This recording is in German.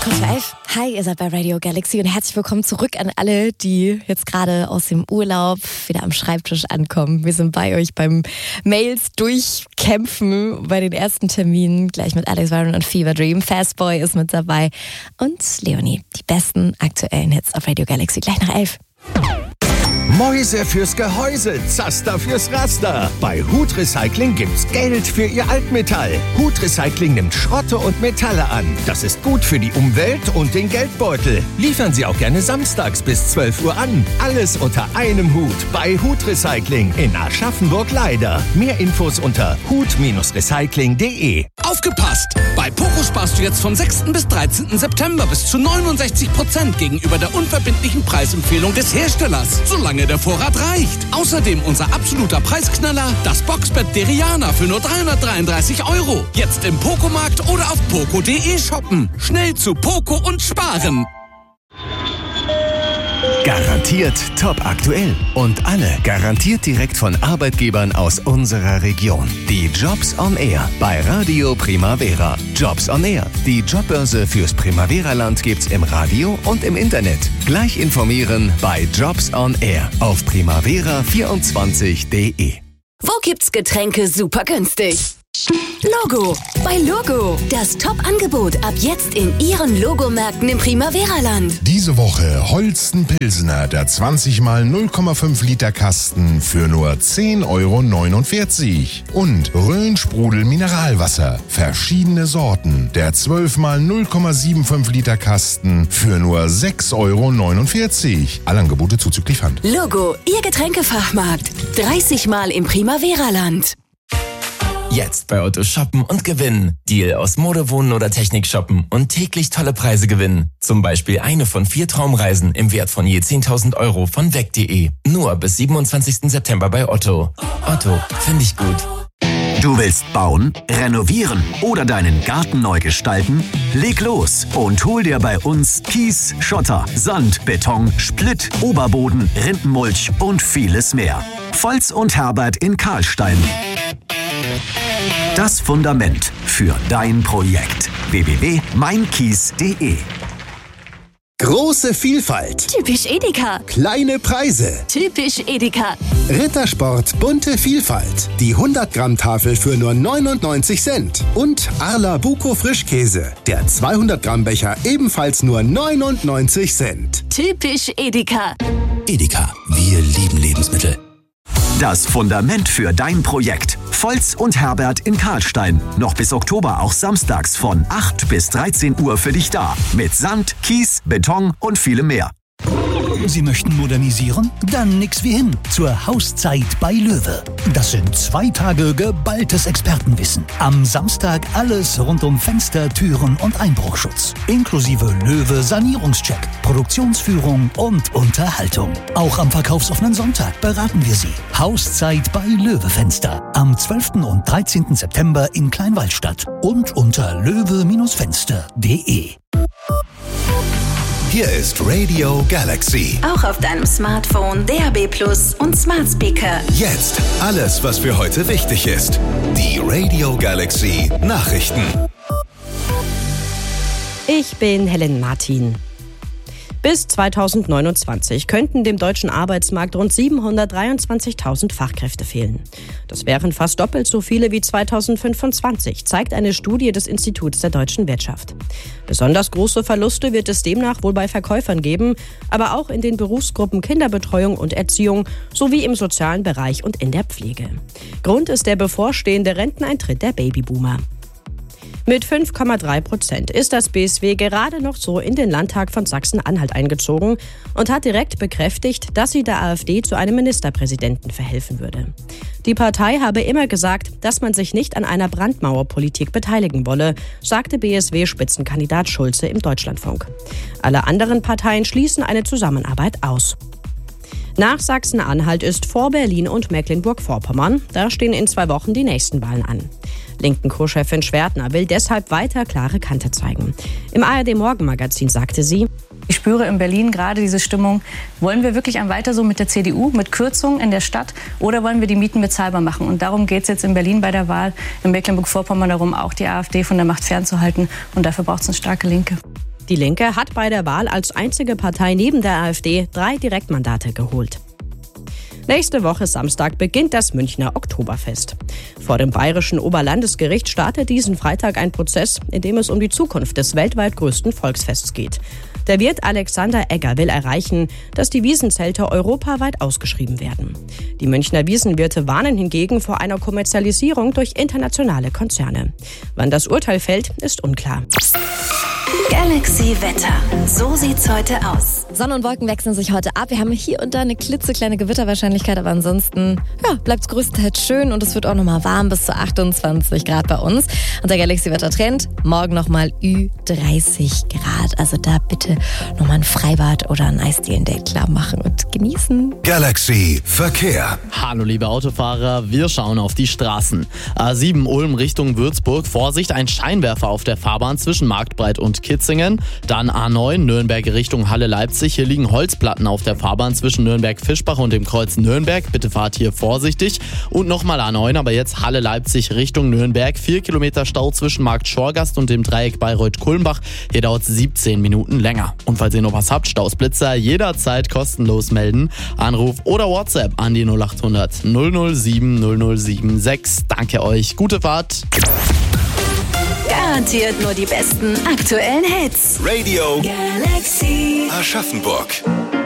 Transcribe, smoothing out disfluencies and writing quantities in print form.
Kurz vor 11. Hi, ihr seid bei Radio Galaxy und herzlich willkommen zurück an alle, die jetzt gerade aus dem Urlaub wieder am Schreibtisch ankommen. Wir sind bei euch beim Mails durchkämpfen bei den ersten Terminen, gleich mit Alex Warren und Fever Dream. Fastboy ist mit dabei und Leonie. Die besten aktuellen Hits auf Radio Galaxy, gleich nach 11. Mäuse fürs Gehäuse, Zaster fürs Raster. Bei Hut Recycling gibt's Geld für Ihr Altmetall. Hut Recycling nimmt Schrotte und Metalle an. Das ist gut für die Umwelt und den Geldbeutel. Liefern Sie auch gerne samstags bis 12 Uhr an. Alles unter einem Hut bei Hut Recycling in Aschaffenburg-Leider. Mehr Infos unter hut-recycling.de. Aufgepasst! Bei Poco sparst du jetzt vom 6. bis 13. September bis zu 69% gegenüber der unverbindlichen Preisempfehlung des Herstellers, solange der Vorrat reicht. Außerdem unser absoluter Preisknaller, das Boxbett Deriana für nur 333 €. Jetzt im Poco-Markt oder auf poco.de shoppen. Schnell zu Poco und sparen. Garantiert top aktuell und alle garantiert direkt von Arbeitgebern aus unserer Region. Die Jobs on Air bei Radio Primavera. Jobs on Air. Die Jobbörse fürs Primavera-Land gibt's im Radio und im Internet. Gleich informieren bei Jobs on Air auf primavera24.de. Wo gibt's Getränke super günstig? Logo. Bei Logo. Das Top-Angebot ab jetzt in Ihren Logomärkten im Primavera-Land. Diese Woche Holsten Pilsener, der 20 mal 0,5 Liter Kasten für nur 10,49 €. Und Rhön Sprudel Mineralwasser, verschiedene Sorten, der 12 mal 0,75 Liter Kasten für nur 6,49 €. Alle Angebote zuzüglich Pfand. Logo, Ihr Getränkefachmarkt. 30 Mal im Primavera-Land. Jetzt bei Otto shoppen und gewinnen. Deal aus Mode, Wohnen oder Technik shoppen und täglich tolle Preise gewinnen. Zum Beispiel eine von 4 Traumreisen im Wert von je 10.000 € von weg.de. Nur bis 27. September bei Otto. Otto, finde ich gut. Du willst bauen, renovieren oder deinen Garten neu gestalten? Leg los und hol dir bei uns Kies, Schotter, Sand, Beton, Splitt, Oberboden, Rindenmulch und vieles mehr. Volz und Herbert in Karlstein. Das Fundament für dein Projekt. www.meinkies.de. Große Vielfalt. Typisch Edeka. Kleine Preise. Typisch Edeka. Rittersport bunte Vielfalt. Die 100 Gramm Tafel für nur 99 Cent. Und Arla Buko Frischkäse. Der 200 Gramm Becher ebenfalls nur 99 Cent. Typisch Edeka. Edeka, wir lieben Lebensmittel. Das Fundament für dein Projekt. Volz und Herbert in Karlstein. Noch bis Oktober auch samstags von 8 bis 13 Uhr für dich da. Mit Sand, Kies, Beton und vielem mehr. Sie möchten modernisieren? Dann nix wie hin zur Hauszeit bei Löwe. Das sind 2 Tage geballtes Expertenwissen. Am Samstag alles rund um Fenster, Türen und Einbruchschutz. Inklusive Löwe Sanierungscheck, Produktionsführung und Unterhaltung. Auch am verkaufsoffenen Sonntag beraten wir Sie. Hauszeit bei Löwe Fenster. Am 12. und 13. September in Kleinwaldstadt und unter löwe-fenster.de. Hier ist Radio Galaxy. Auch auf deinem Smartphone, DAB+ und Smart Speaker. Jetzt alles, was für heute wichtig ist. Die Radio Galaxy Nachrichten. Ich bin Helen Martin. Bis 2029 könnten dem deutschen Arbeitsmarkt rund 723.000 Fachkräfte fehlen. Das wären fast doppelt so viele wie 2025, zeigt eine Studie des Instituts der deutschen Wirtschaft. Besonders große Verluste wird es demnach wohl bei Verkäufern geben, aber auch in den Berufsgruppen Kinderbetreuung und Erziehung sowie im sozialen Bereich und in der Pflege. Grund ist der bevorstehende Renteneintritt der Babyboomer. Mit 5,3% ist das BSW gerade noch so in den Landtag von Sachsen-Anhalt eingezogen und hat direkt bekräftigt, dass sie der AfD zu einem Ministerpräsidenten verhelfen würde. Die Partei habe immer gesagt, dass man sich nicht an einer Brandmauerpolitik beteiligen wolle, sagte BSW-Spitzenkandidat Schulze im Deutschlandfunk. Alle anderen Parteien schließen eine Zusammenarbeit aus. Nach Sachsen-Anhalt ist vor Berlin und Mecklenburg-Vorpommern. Da stehen in 2 Wochen die nächsten Wahlen an. Linken Co-Chefin Schwertner will deshalb weiter klare Kante zeigen. Im ARD-Morgenmagazin sagte sie: Ich spüre in Berlin gerade diese Stimmung. Wollen wir wirklich weiter so mit der CDU, mit Kürzungen in der Stadt, oder wollen wir die Mieten bezahlbar machen? Und darum geht es jetzt in Berlin bei der Wahl, in Mecklenburg-Vorpommern darum, auch die AfD von der Macht fernzuhalten. Und dafür braucht es eine starke Linke. Die Linke hat bei der Wahl als einzige Partei neben der AfD 3 Direktmandate geholt. Nächste Woche Samstag beginnt das Münchner Oktoberfest. Vor dem Bayerischen Oberlandesgericht startet diesen Freitag ein Prozess, in dem es um die Zukunft des weltweit größten Volksfests geht. Der Wirt Alexander Egger will erreichen, dass die Wiesenzelte europaweit ausgeschrieben werden. Die Münchner Wiesenwirte warnen hingegen vor einer Kommerzialisierung durch internationale Konzerne. Wann das Urteil fällt, ist unklar. Galaxy Wetter. So sieht's heute aus. Sonne und Wolken wechseln sich heute ab. Wir haben hier und da eine klitzekleine Gewitterwahrscheinlichkeit, aber ansonsten bleibt es größtenteils schön und es wird auch nochmal warm bis zu 28 Grad bei uns. Und der Galaxy-Wetter-Trend, morgen nochmal Ü30 Grad. Also da bitte nochmal ein Freibad oder ein Eisdielen-Date klar machen und genießen. Galaxy Verkehr. Hallo liebe Autofahrer, wir schauen auf die Straßen. A7 Ulm Richtung Würzburg, Vorsicht, ein Scheinwerfer auf der Fahrbahn zwischen Marktbreit und Kitzingen. Dann A9 Nürnberg Richtung Halle-Leipzig. Hier liegen Holzplatten auf der Fahrbahn zwischen Nürnberg-Fischbach und dem Kreuz Nürnberg. Bitte fahrt hier vorsichtig. Und nochmal A9, aber jetzt Halle-Leipzig Richtung Nürnberg. 4 Kilometer Stau zwischen Markt Schorgast und dem Dreieck Bayreuth-Kulmbach. Hier dauert es 17 Minuten länger. Und falls ihr noch was habt, Stausblitzer jederzeit kostenlos melden. Anruf oder WhatsApp an die 0800 007 076. Danke euch. Gute Fahrt. Garantiert nur die besten aktuellen Hits. Radio Galaxy Aschaffenburg.